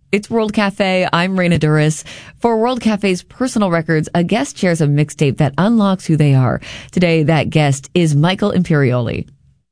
It's World Cafe. I'm Raina Duras. For World Cafe's Personal Records, a guest shares a mixtape that unlocks who they are. Today, that guest is Michael Imperioli.